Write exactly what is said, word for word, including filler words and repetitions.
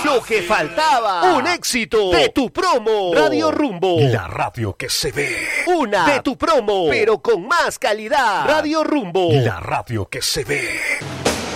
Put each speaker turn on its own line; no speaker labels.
Lo que faltaba. Un éxito de tu promo. Radio Rumbo.
La radio que se ve.
Una de tu promo, pero con más calidad. Radio Rumbo.
La radio que se ve.